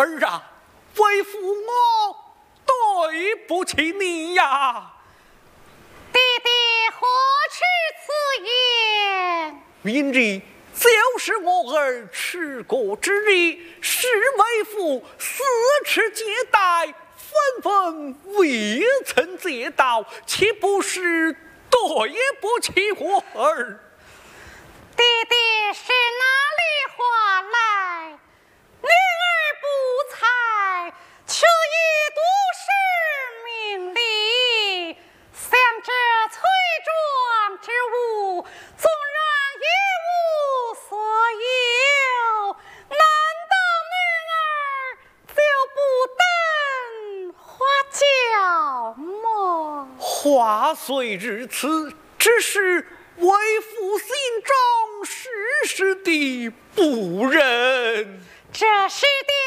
儿啊，为父我对不起你呀！ 弟弟何出此言？ 明日就是我儿持国之日，是为父四次接待，纷纷未曾接到，岂不是对不起我儿？ 弟弟是哪里话来？女儿不才，却已读诗明理，想这翠庄之物，纵然一无所有，难道女儿就不等花轿么？ 话虽如此，只是为父心中时时的不忍。 这是的